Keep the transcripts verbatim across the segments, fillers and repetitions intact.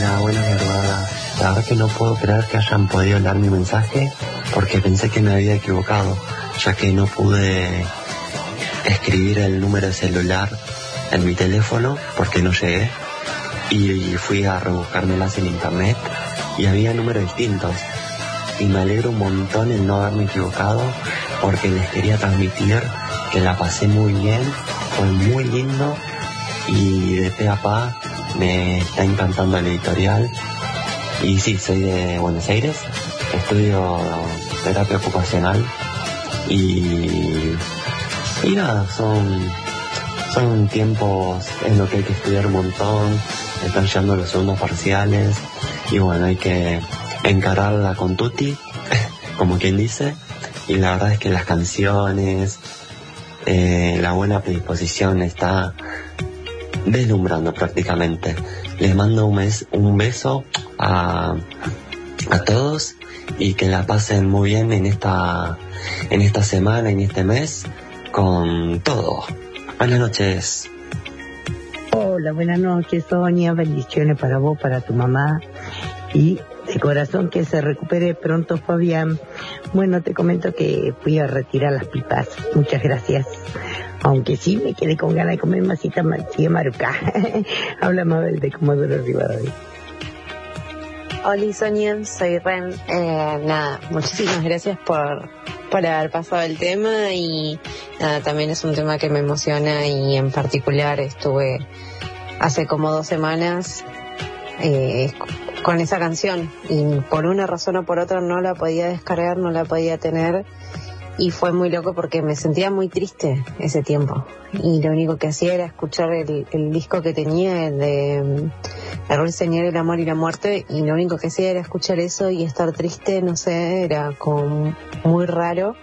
Hola, buenas madrugadas. La verdad que no puedo creer que hayan podido leer mi mensaje porque pensé que me había equivocado, ya que no pude escribir el número de celular en mi teléfono porque no llegué y fui a rebuscármelas en internet y había números distintos. Y me alegro un montón en no haberme equivocado porque les quería transmitir que la pasé muy bien, fue muy lindo y de pe a pa me está encantando el editorial. Y sí, soy de Buenos Aires, estudio terapia ocupacional y, y nada, son, son tiempos en los que hay que estudiar un montón, están llegando los segundos parciales y bueno, hay que encararla con tutti, como quien dice, y la verdad es que las canciones, eh, la buena predisposición está deslumbrando prácticamente. Les mando un, mes, un beso a, a todos y que la pasen muy bien en esta, en esta semana, en este mes, con todo. Buenas noches. Hola, buenas noches, Sonia. Bendiciones para vos, para tu mamá y de corazón que se recupere pronto, Fabián. Bueno, te comento que fui a retirar las pipas. Muchas gracias. Aunque sí me quedé con ganas de comer masita de maruca. Habla Mabel de Comodoro Rivadavia. Hola Sonia, soy Ren. Eh, nada, muchísimas gracias por, por haber pasado el tema y nada, también es un tema que me emociona y en particular estuve hace como dos semanas eh, con esa canción y por una razón o por otra no la podía descargar, no la podía tener y fue muy loco porque me sentía muy triste ese tiempo y lo único que hacía era escuchar el, el disco que tenía de El Señor, el Amor y la Muerte y lo único que hacía era escuchar eso y estar triste, no sé, era como muy raro.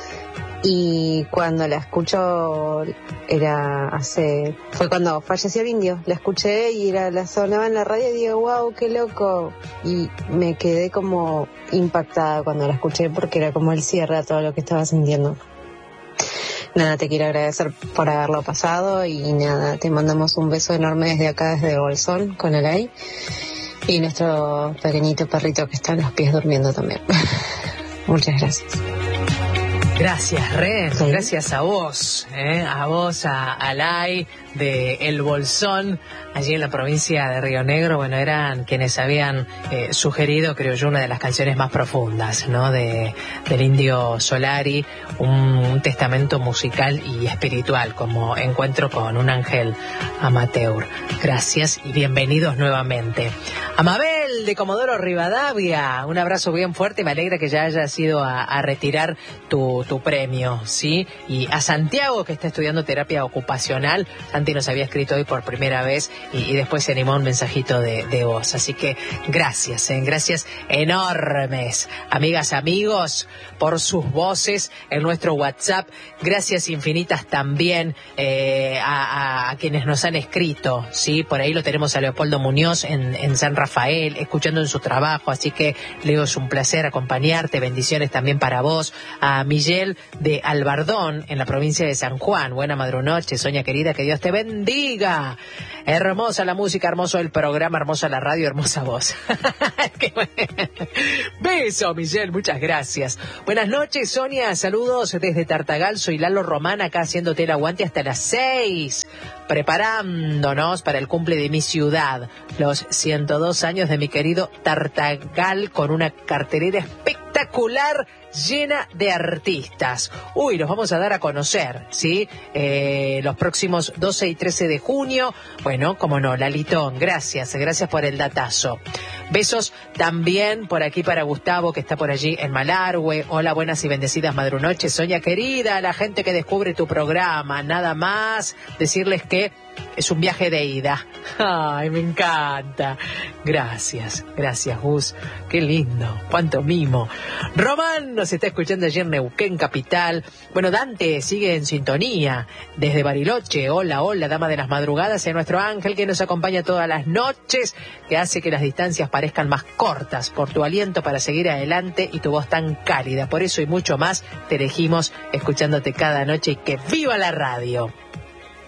Y cuando la escucho, era hace, fue cuando falleció el indio, la escuché y era, la sonaba en la radio y digo, wow, qué loco. Y me quedé como impactada cuando la escuché porque era como el cierre a todo lo que estaba sintiendo. Nada, te quiero agradecer por haberlo pasado y nada, te mandamos un beso enorme desde acá, desde Bolsón, con Alay. Y nuestro pequeñito perrito que está a los pies durmiendo también. Muchas gracias. Gracias, Ren, sí. Gracias a vos, ¿eh? a vos, a Alay de El Bolsón, allí en la provincia de Río Negro. Bueno, eran quienes habían eh, sugerido, creo yo, una de las canciones más profundas, ¿no? De, del Indio Solari, un, un testamento musical y espiritual, como Encuentro con un ángel amateur. Gracias y bienvenidos nuevamente. A Mabel de Comodoro Rivadavia, un abrazo bien fuerte, me alegra que ya hayas ido a, a retirar tu, tu premio, ¿sí? Y a Santiago, que está estudiando terapia ocupacional. Santi nos había escrito hoy por primera vez y, y después se animó a un mensajito de, de voz. Así que gracias, ¿eh? Gracias enormes, amigas, amigos, por sus voces en nuestro WhatsApp. Gracias infinitas también eh, a, a, a quienes nos han escrito, ¿sí? Por ahí lo tenemos a Leopoldo Muñoz en, en San Rafael, escuchando en su trabajo. Así que, Leo, es un placer acompañarte. Bendiciones también para vos. A Miguel de Albardón, en la provincia de San Juan. Buena madrunoche, Sonia querida, que Dios te bendiga. Hermosa la música, hermoso el programa, hermosa la radio, hermosa voz. Beso, Michelle, muchas gracias. Buenas noches, Sonia, saludos desde Tartagal. Soy Lalo Román, acá haciéndote el aguante hasta las seis, preparándonos para el cumple de mi ciudad, los ciento dos años de mi querido Tartagal, con una cartelera espectacular llena de artistas. Uy, los vamos a dar a conocer, ¿sí? Eh, los próximos doce y trece de junio. Bueno, como no, Lalitón, gracias, gracias por el datazo. Besos también por aquí para Gustavo, que está por allí en Malargüe. Hola, buenas y bendecidas madrunoches, Sonia querida, la gente que descubre tu programa. Nada más decirles que es un viaje de ida. Ay, me encanta. Gracias, gracias, Gus. Qué lindo, cuánto mimo. Román nos está escuchando allí en Neuquén, capital. Bueno, Dante sigue en sintonía desde Bariloche. Hola, hola, dama de las madrugadas, y a nuestro ángel que nos acompaña todas las noches, que hace que las distancias parezcan más cortas por tu aliento para seguir adelante y tu voz tan cálida. Por eso y mucho más te elegimos escuchándote cada noche, y que viva la radio.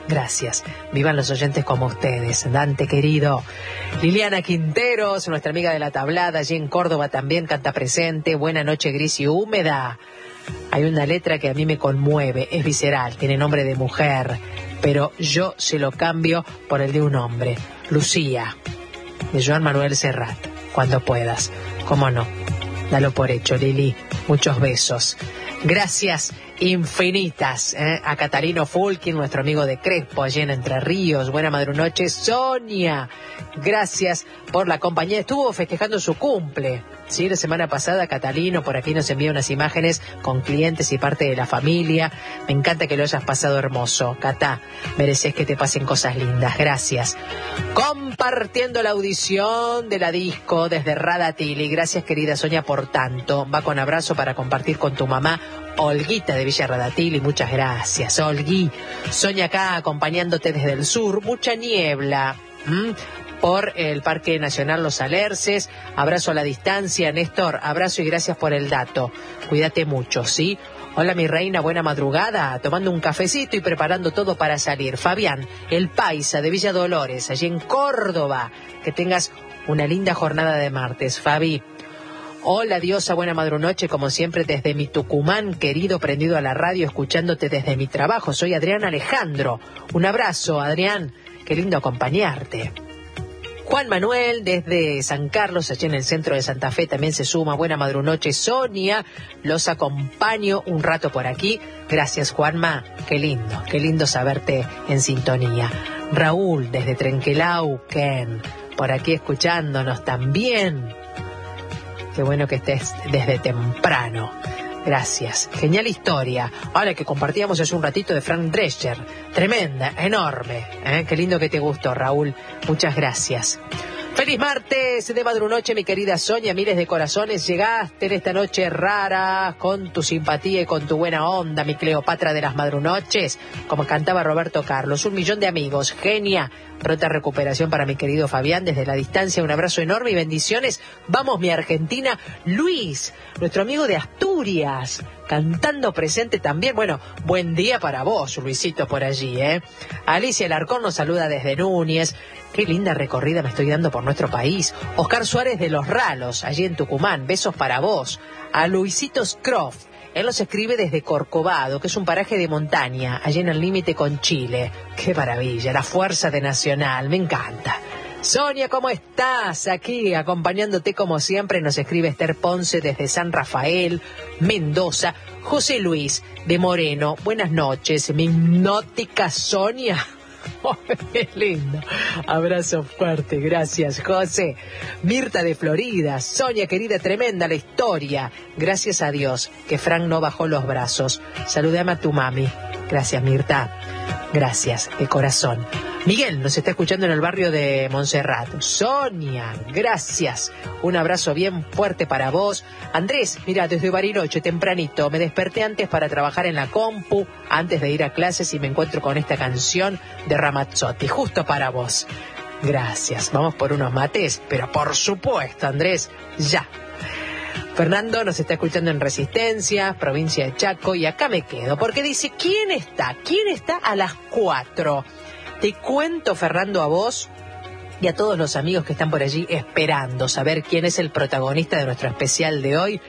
Gracias. Vivan los oyentes como ustedes. Dante querido. Liliana Quinteros, nuestra amiga de la tablada, allí en Córdoba también canta presente. Buena noche, gris y húmeda. Hay una letra que a mí me conmueve, es visceral, tiene nombre de mujer, pero yo se lo cambio por el de un hombre. Lucía, de Joan Manuel Serrat. Cuando puedas. ¿Cómo no? Dalo por hecho, Lili. Muchos besos. Gracias infinitas ¿eh? a Catalino Fulkin, nuestro amigo de Crespo, allí en Entre Ríos. Buena madrunoche, Sonia. Gracias por la compañía. Estuvo festejando su cumple. Sí, la semana pasada Catalino por aquí nos envía unas imágenes con clientes y parte de la familia. Me encanta que lo hayas pasado hermoso. Catá, mereces que te pasen cosas lindas. Gracias. Compartiendo la audición de la disco desde Radatili. Gracias, querida Sonia, por tanto. Va con abrazo para compartir con tu mamá, Olguita de Villa Radatili. Muchas gracias, Olgui. Sonia acá acompañándote desde el sur. Mucha niebla. ¿Mm? Por el Parque Nacional Los Alerces. Abrazo a la distancia, Néstor. Abrazo y gracias por el dato. Cuídate mucho, ¿sí? Hola, mi reina, buena madrugada. Tomando un cafecito y preparando todo para salir. Fabián, el paisa de Villa Dolores, allí en Córdoba. Que tengas una linda jornada de martes, Fabi. Hola, diosa, buena madrunoche, como siempre desde mi Tucumán, querido, prendido a la radio, escuchándote desde mi trabajo. Soy Adrián Alejandro. Un abrazo, Adrián. Qué lindo acompañarte. Juan Manuel, desde San Carlos, allí en el centro de Santa Fe, también se suma. Buena madrunoche, Sonia. Los acompaño un rato por aquí. Gracias, Juanma. Qué lindo, qué lindo saberte en sintonía. Raúl, desde Trenquelauquen, por aquí escuchándonos también. Qué bueno que estés desde temprano. Gracias. Genial historia. Ahora que compartíamos hace un ratito de Frank Drescher. Tremenda, enorme. ¿Eh? Qué lindo que te gustó, Raúl. Muchas gracias. Feliz martes de madrunoche, mi querida Sonia. Miles de corazones. Llegaste en esta noche rara con tu simpatía y con tu buena onda, mi Cleopatra de las madrunoches. Como cantaba Roberto Carlos. Un millón de amigos. Genia. Pronta recuperación para mi querido Fabián desde la distancia. Un abrazo enorme y bendiciones. Vamos, mi Argentina. Luis, nuestro amigo de Asturias, cantando presente también. Bueno, buen día para vos, Luisito, por allí, ¿eh? Alicia Alarcón nos saluda desde Núñez. Qué linda recorrida me estoy dando por nuestro país. Oscar Suárez de Los Ralos, allí en Tucumán. Besos para vos. A Luisito Scroff. Él nos escribe desde Corcovado, que es un paraje de montaña, allí en el límite con Chile. ¡Qué maravilla! La fuerza de Nacional, me encanta. Sonia, ¿cómo estás? Aquí acompañándote como siempre nos escribe Esther Ponce desde San Rafael, Mendoza. José Luis de Moreno, buenas noches. Mi hipnótica Sonia. Oh, ¡qué lindo! Abrazo fuerte, gracias, José. Mirta de Florida, Sonia querida, tremenda la historia. Gracias a Dios que Frank no bajó los brazos. Saludame a tu mami. Gracias, Mirta. Gracias, de corazón. Miguel nos está escuchando en el barrio de Montserrat. Sonia, gracias. Un abrazo bien fuerte para vos. Andrés, mira, desde Bariloche, tempranito, me desperté antes para trabajar en la compu, antes de ir a clases y me encuentro con esta canción de Ramazzotti, justo para vos. Gracias. Vamos por unos mates, pero por supuesto, Andrés, ya. Fernando nos está escuchando en Resistencia, provincia de Chaco, y acá me quedo, porque dice, ¿quién está? ¿Quién está a las cuatro? Te cuento, Fernando, a vos y a todos los amigos que están por allí esperando saber quién es el protagonista de nuestro especial de hoy.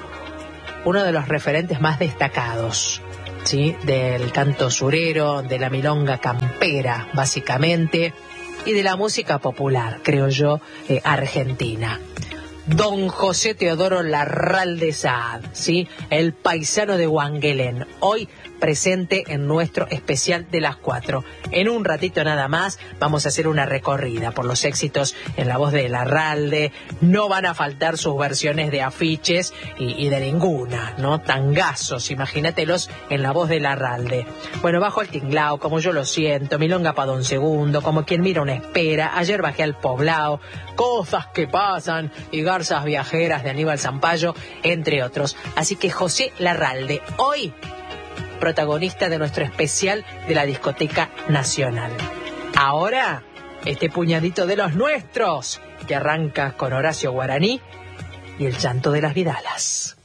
Uno de los referentes más destacados, ¿sí?, del canto surero, de la milonga campera, básicamente, y de la música popular, creo yo, eh, argentina. Don José Teodoro Larralde Saad, ¿sí?, el paisano de Wangelén, hoy presente en nuestro especial de las cuatro. En un ratito nada más vamos a hacer una recorrida por los éxitos en la voz de Larralde. No van a faltar sus versiones de afiches y, y de ninguna, ¿no? Tangazos, imagínatelos en la voz de Larralde. Bueno, bajo el tinglao, como yo lo siento, milonga pa' Don Segundo, como quien mira una espera, ayer bajé al Poblao, cosas que pasan y garzas viajeras de Aníbal Zampayo, entre otros. Así que José Larralde, hoy protagonista de nuestro especial de la Discoteca Nacional. Ahora, este puñadito de los nuestros, que arranca con Horacio Guaraní y el llanto de las Vidalas.